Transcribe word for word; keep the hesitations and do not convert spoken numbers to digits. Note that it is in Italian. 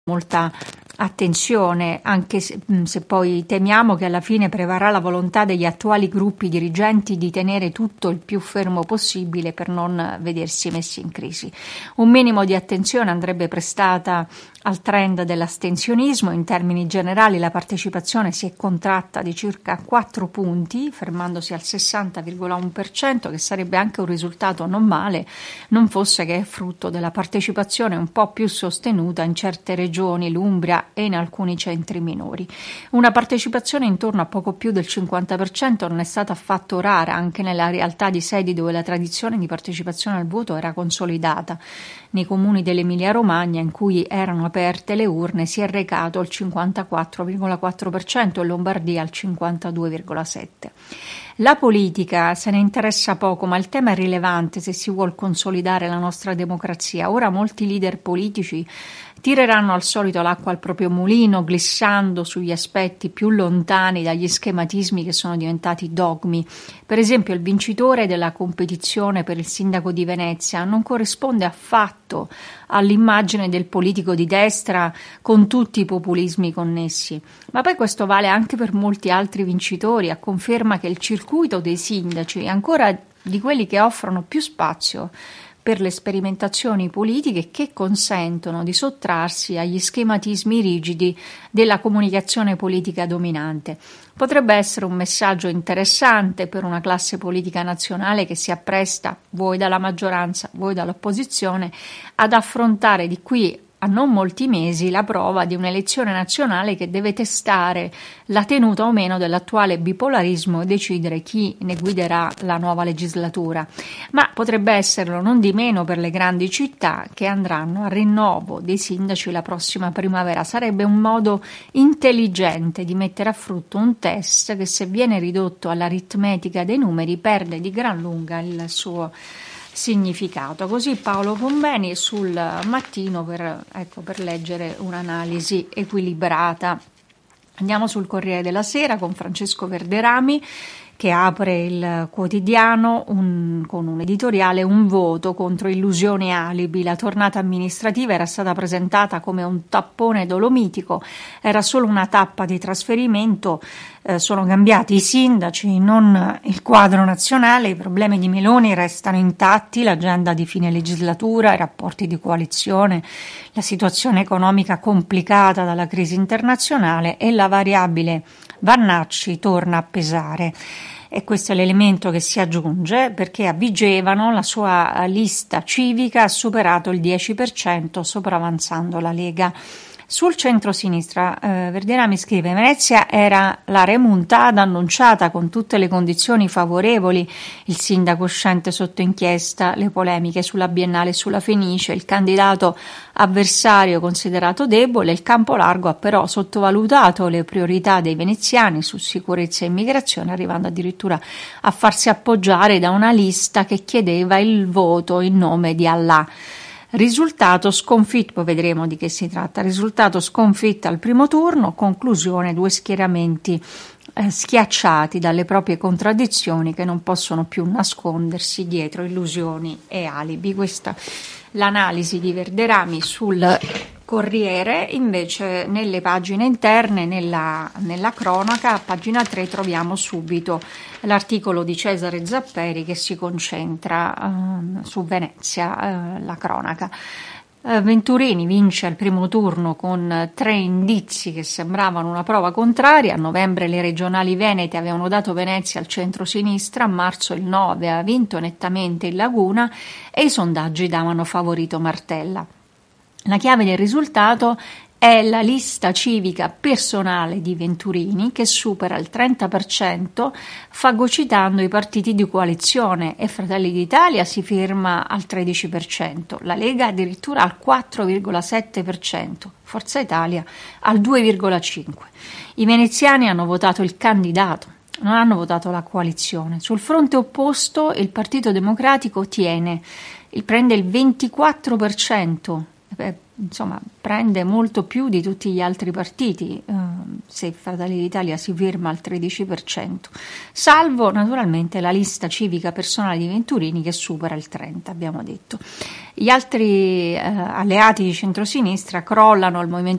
molta attenzione, anche se, se poi temiamo che alla fine prevarrà la volontà degli attuali gruppi dirigenti di tenere tutto il più fermo possibile per non vedersi messi in crisi. Un minimo di attenzione andrebbe prestata al trend dell'astensionismo. In termini generali la partecipazione si è contratta di circa quattro punti, fermandosi al sessanta virgola uno per cento, che sarebbe anche un risultato non male, non fosse che è frutto della partecipazione un po' più sostenuta in certe regioni, l'Umbria e in alcuni centri minori. Una partecipazione intorno a poco più del cinquanta per cento non è stata affatto rara anche nella realtà di sedi dove la tradizione di partecipazione al voto era consolidata. Nei comuni dell'Emilia Romagna, in cui erano aperte le urne, si è recato il cinquantaquattro virgola quattro per cento e Lombardia al cinquantadue virgola sette per cento. La politica se ne interessa poco, ma il tema è rilevante se si vuol consolidare la nostra democrazia. Ora molti leader politici tireranno al solito l'acqua al proprio mulino, glissando sugli aspetti più lontani dagli schematismi che sono diventati dogmi. Per esempio, il vincitore della competizione per il sindaco di Venezia non corrisponde affatto all'immagine del politico di destra con tutti i populismi connessi. Ma poi questo vale anche per molti altri vincitori, a conferma che il circuito dei sindaci è ancora di quelli che offrono più spazio per le sperimentazioni politiche, che consentono di sottrarsi agli schematismi rigidi della comunicazione politica dominante. Potrebbe essere un messaggio interessante per una classe politica nazionale che si appresta, vuoi dalla maggioranza, vuoi dall'opposizione, ad affrontare di qui a non molti mesi la prova di un'elezione nazionale che deve testare la tenuta o meno dell'attuale bipolarismo e decidere chi ne guiderà la nuova legislatura. Ma potrebbe esserlo non di meno per le grandi città, che andranno al rinnovo dei sindaci la prossima primavera. Sarebbe un modo intelligente di mettere a frutto un test che, se viene ridotto all'aritmetica dei numeri, perde di gran lunga il suo significato. Così Paolo Pombeni sul Mattino per, ecco, per leggere un'analisi equilibrata. Andiamo sul Corriere della Sera con Francesco Verderami, che apre il quotidiano un, con un editoriale: un voto contro illusioni e alibi. La tornata amministrativa era stata presentata come un tappone dolomitico, era solo una tappa di trasferimento, eh, sono cambiati i sindaci, non il quadro nazionale, i problemi di Meloni restano intatti, l'agenda di fine legislatura, i rapporti di coalizione, la situazione economica complicata dalla crisi internazionale e la variabile Vannacci torna a pesare. E questo è l'elemento che si aggiunge perché a Vigevano la sua lista civica ha superato il dieci per cento, sopravanzando la Lega. Sul centro-sinistra, eh, Verderami scrive: Venezia era la remontata annunciata con tutte le condizioni favorevoli, il sindaco uscente sotto inchiesta, le polemiche sulla Biennale e sulla Fenice, il candidato avversario considerato debole. Il campo largo ha però sottovalutato le priorità dei veneziani su sicurezza e immigrazione, arrivando addirittura a farsi appoggiare da una lista che chiedeva il voto in nome di Allah. Risultato sconfitto, poi vedremo di che si tratta, risultato sconfitta al primo turno, conclusione due schieramenti eh, schiacciati dalle proprie contraddizioni che non possono più nascondersi dietro illusioni e alibi. Questa l'analisi di Verderami sul Corriere. Invece nelle pagine interne, nella, nella cronaca, a pagina tre troviamo subito l'articolo di Cesare Zapperi che si concentra uh, su Venezia, uh, la cronaca. Uh, Venturini vince al primo turno con tre indizi che sembravano una prova contraria. A novembre le regionali venete avevano dato Venezia al centro-sinistra, a marzo il no aveva vinto nettamente il Laguna e i sondaggi davano favorito Martella. La chiave del risultato è la lista civica personale di Venturini, che supera il trenta per cento, fagocitando i partiti di coalizione, e Fratelli d'Italia si ferma al tredici per cento, la Lega addirittura al quattro virgola sette per cento, Forza Italia al due virgola cinque per cento. I veneziani hanno votato il candidato, non hanno votato la coalizione. Sul fronte opposto il Partito Democratico tiene, prende il ventiquattro per cento, insomma prende molto più di tutti gli altri partiti, eh, se Fratelli d'Italia si ferma al tredici per cento, salvo naturalmente la lista civica personale di Venturini che supera il trenta, abbiamo detto. Gli altri eh, alleati di centrosinistra crollano al Movimento